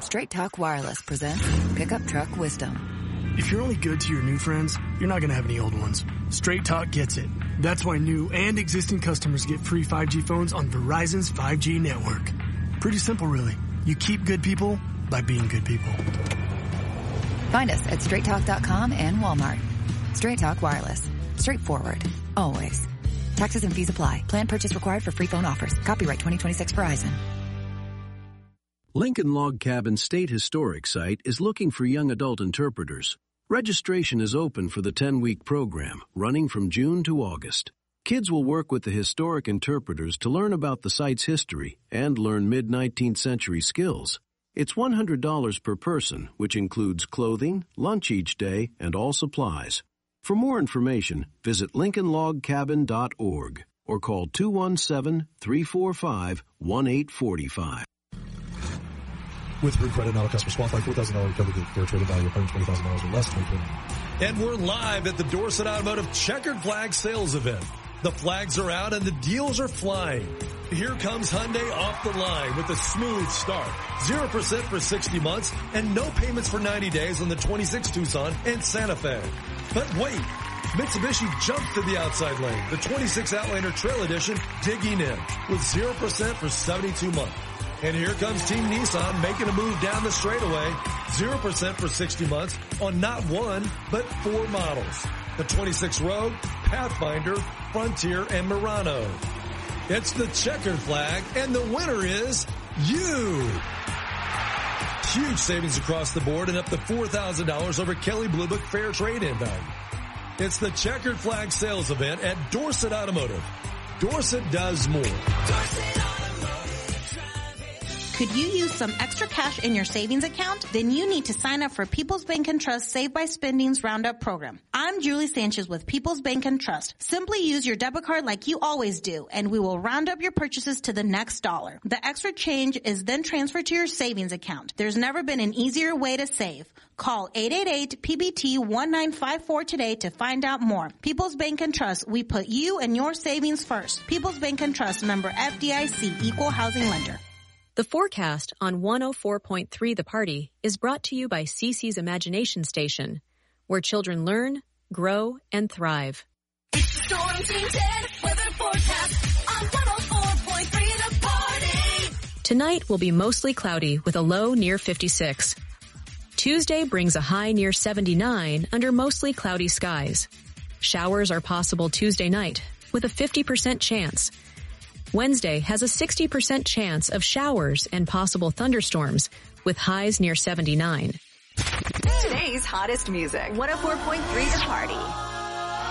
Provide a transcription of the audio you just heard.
Straight Talk Wireless presents Pickup Truck Wisdom. If you're only good to your new friends, you're not going to have any old ones. Straight Talk gets it. That's why new and existing customers get free 5G phones on Verizon's 5G network. Pretty simple, really. You keep good people by being good people. Find us at straighttalk.com and Walmart. Straight Talk Wireless. Straightforward. Always. Taxes and fees apply. Plan purchase required for free phone offers. Copyright 2026 Verizon. Lincoln Log Cabin State Historic Site is looking for young adult interpreters. Registration is open for the 10-week program, running from June to August. Kids will work with the historic interpreters to learn about the site's history and learn mid-19th century skills. It's $100 per person, which includes clothing, lunch each day, and all supplies. For more information, visit lincolnlogcabin.org or call 217-345-1845. With Root Credit, not a customer qualified, $4,000 recovery good fair trading value of $120,000 or less. 2020. And we're live at the Dorset Automotive Checkered Flag Sales Event. The flags are out and the deals are flying. Here comes Hyundai off the line with a smooth start. 0% for 60 months and no payments for 90 days on the 26 Tucson and Santa Fe. But wait, Mitsubishi jumps to the outside lane. The 26 Outlander Trail Edition digging in with 0% for 72 months. And here comes Team Nissan making a move down the straightaway. 0% for 60 months on not one, but 4 models. The 26 Rogue, Pathfinder, Frontier, and Murano. It's the checkered flag, and the winner is you. Huge savings across the board and up to $4,000 over Kelley Blue Book fair trade-in value. It's the checkered flag sales event at Dorset Automotive. Dorset does more. Could you use some extra cash in your savings account? Then you need to sign up for People's Bank and Trust Save by Spending's Roundup program. I'm Julie Sanchez with People's Bank and Trust. Simply use your debit card like you always do, and we will round up your purchases to the next dollar. The extra change is then transferred to your savings account. There's never been an easier way to save. Call 888-PBT-1954 today to find out more. People's Bank and Trust, we put you and your savings first. People's Bank and Trust, member FDIC, equal housing lender. The forecast on 104.3 The Party is brought to you by CC's Imagination Station, where children learn, grow, and thrive. It's the Storm Team 10 weather forecast on 104.3 The Party. Tonight will be mostly cloudy with a low near 56. Tuesday brings a high near 79 under mostly cloudy skies. Showers are possible Tuesday night with a 50% chance. Wednesday has a 60% chance of showers and possible thunderstorms with highs near 79. Today's hottest music, 104.3 The Party.